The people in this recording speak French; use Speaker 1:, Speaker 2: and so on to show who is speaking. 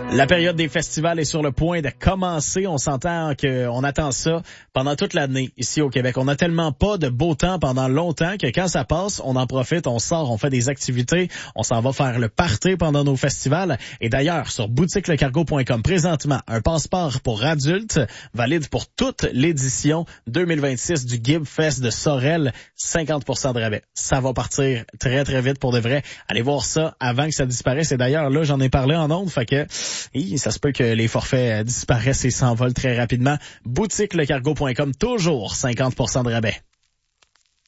Speaker 1: La période des festivals est sur le point de commencer. On s'entend qu'on attend ça pendant toute l'année ici au Québec. On n'a tellement pas de beau temps pendant longtemps que quand ça passe, on en profite, on sort, on fait des activités, on s'en va faire le party pendant nos festivals. Et d'ailleurs, sur boutiquelecargo.com, présentement, un passeport pour adultes valide pour toute l'édition 2026 du Gib Fest de Sorel, 50% de rabais. Ça va partir très très vite pour de vrai. Allez voir ça avant que ça disparaisse. Et d'ailleurs, là, j'en ai parlé en ondes, fait que ça se peut que les forfaits disparaissent et s'envolent très rapidement. Boutiquelecargo.com, toujours 50% de rabais.